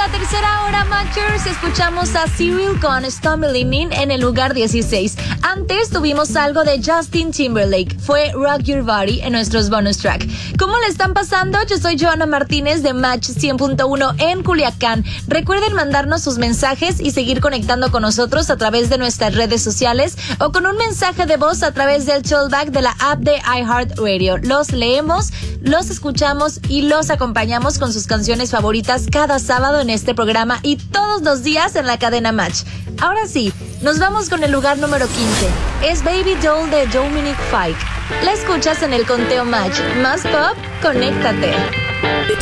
tercera hora, Matchers, escuchamos a Cyril con Stumbling In en el lugar 16. Antes tuvimos algo de Justin Timberlake, fue Rock Your Body en nuestros bonus track. ¿Cómo le están pasando? Yo soy Joana Martínez de Match 100.1 en Culiacán. Recuerden mandarnos sus mensajes y seguir conectando con nosotros a través de nuestras redes sociales o con un mensaje de voz a través del tollback de la app de iHeartRadio. Los leemos, los escuchamos y los acompañamos con sus canciones favoritas cada sábado en este programa y todos los días en la cadena Match. Ahora sí, nos vamos con el lugar número 15. Es Baby Doll de Dominic Fike. La escuchas en el conteo Match. Más pop, conéctate.